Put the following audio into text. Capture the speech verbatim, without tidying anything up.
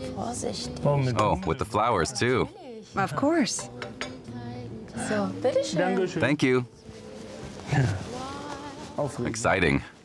Vorsichtig. Oh, mit Oh, with the flowers too. Of course. So, bitteschön. Dankeschön. Thank you. Aufregend. Exciting.